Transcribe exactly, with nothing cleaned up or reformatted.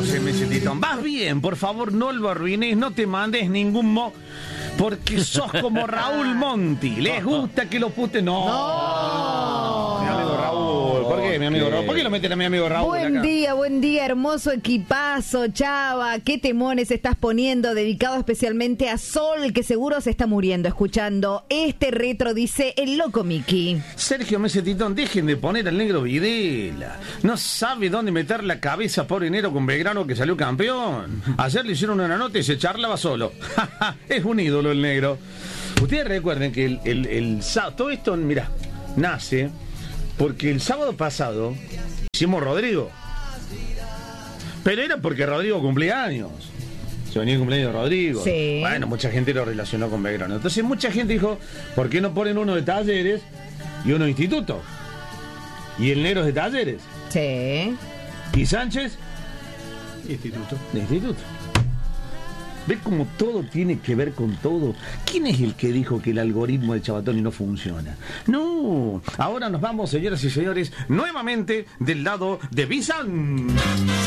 José Mesetitón. Vas bien, por favor, no lo arruines, no te mandes ningún mo... Porque sos como Raúl Monti. ¿Les gusta que lo pute? No. No. Mi amigo Raúl. ¿Por qué, mi amigo Raúl? ¿Por qué lo meten a mi amigo Raúl Buen acá? día, buen día, hermoso equipazo, Chava. Qué temones estás poniendo, dedicado especialmente a Sol, que seguro se está muriendo escuchando este retro, dice el loco Miki. Sergio Mesetitón, dejen de poner al negro Videla. No sabe dónde meter la cabeza, pobre negro con Belgrano que salió campeón. Ayer le hicieron una nota y se charlaba solo. Es un ídolo el negro. Ustedes recuerden que el, el, el sábado, todo esto, mirá, nace porque el sábado pasado hicimos Rodrigo. Pero era porque Rodrigo cumplía años. Se venía el cumpleaños de Rodrigo. Sí. Bueno, mucha gente lo relacionó con Belgrano. Entonces mucha gente dijo, ¿por qué no ponen uno de Talleres y uno de Instituto? Y el negro es de Talleres. Sí. ¿Y Sánchez? Instituto. De Instituto. ¿Ves cómo todo tiene que ver con todo? ¿Quién es el que dijo que el algoritmo de Chavatoni no funciona? No, ahora nos vamos, señoras y señores, nuevamente del lado de Bizan.